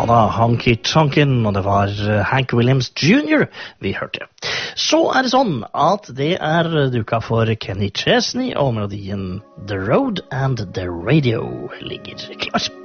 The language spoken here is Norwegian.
da, Honky Tonkin, og det var Hank Williams Jr. vi hørte. Så det sånn at det duka for Kenny Chesney, og melodien The Road and the Radio ligger klar.